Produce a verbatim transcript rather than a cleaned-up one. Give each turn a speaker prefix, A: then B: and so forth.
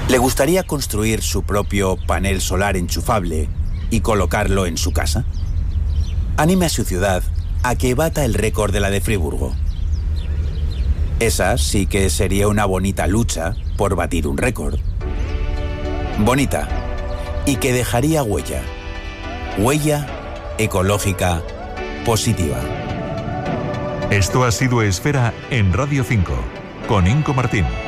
A: ¿Le gustaría construir su propio panel solar enchufable y colocarlo en su casa? Anime a su ciudad a que bata el récord de la de Friburgo. Esa sí que sería una bonita lucha por batir un récord. Bonita, y que dejaría huella. Huella ecológica positiva.
B: Esto ha sido Esfera en Radio cinco, con Inco Martín.